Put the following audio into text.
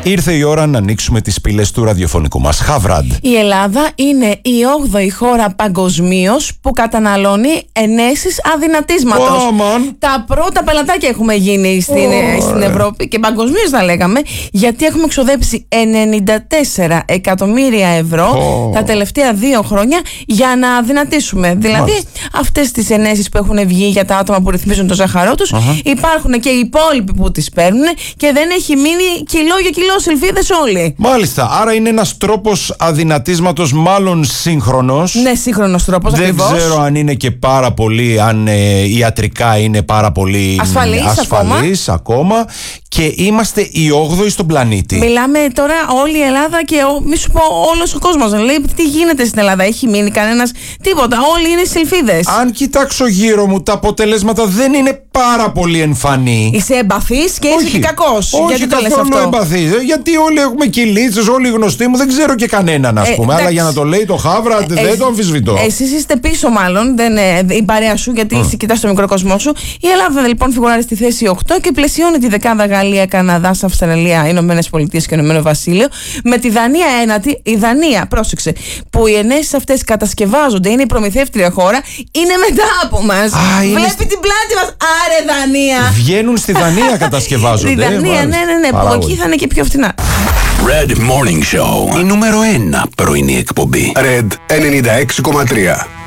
Ήρθε η ώρα να ανοίξουμε τις πύλες του ραδιοφωνικού μας Χαβράντ. Η Ελλάδα είναι η 8η χώρα παγκοσμίως που καταναλώνει ενέσεις αδυνατίσματος. Τα πρώτα πελατάκια έχουμε γίνει στην Ευρώπη και παγκοσμίως θα λέγαμε, γιατί έχουμε εξοδέψει 94 εκατομμύρια ευρώ τα τελευταία 2 χρόνια για να αδυνατίσουμε. Δηλαδή αυτές τις ενέσεις που έχουν βγει για τα άτομα που ρυθμίζουν το ζάχαρό τους, υπάρχουν και οι υπόλοιποι που τις παίρνουν και δεν έχει μείνει κιλό για κιλό σελφίδες όλοι. Μάλιστα, άρα είναι ένας τρόπος αδυνατίσματος, μάλλον σύγχρονος. Ναι, σύγχρονος τρόπος. Δεν ακριβώς. ξέρω αν είναι και πάρα πολύ, αν ιατρικά είναι πάρα πολύ ασφαλής ακόμα. Και είμαστε οι 8η στον πλανήτη. Μιλάμε τώρα όλη η Ελλάδα και μη σου πω όλος ο κόσμος. Λέει τι γίνεται στην Ελλάδα, έχει μείνει κανένας τίποτα. Όλοι είναι σελφίδες. Αν κοιτάξω γύρω μου, τα αποτελέσματα δεν είναι πάρα πολύ εμφανή. Είσαι εμπαθής και είσαι και κακός. Όχι, γιατί το λες καθόλου αυτό? εμπαθής. Γιατί όλοι έχουμε κυλίτσες, όλοι οι γνωστοί μου, δεν ξέρω και κανέναν, ας πούμε. Αλλά για να το λέει το Χαβράντ, δεν το αμφισβητώ. Εσείς είστε πίσω, μάλλον, η παρέα σου, γιατί κοιτάς το μικρό κόσμο σου. Η Ελλάδα λοιπόν φιγουράρει στη θέση 8 και πλαισιώνει τη δεκάδα Γαλλία, Καναδάς, Αυστραλία, Ηνωμένες Πολιτείες και Ηνωμένο Βασίλειο. Με τη Δανία ένατη. Η Δανία, πρόσεξε, που οι ενέσεις αυτές κατασκευάζονται, είναι η προμηθεύτρια χώρα, είναι μετά από μας. Βλέπει την πλάτη μας. Άρε Δανία! Βγαίνουν στη Δανία, κατασκευάζονται. Στη Δανία, ναι. Που εκεί θα είναι και πιο φθηνά. Red Morning Show. Η νούμερο 1 πρωινή εκπομπή. Red 96,3.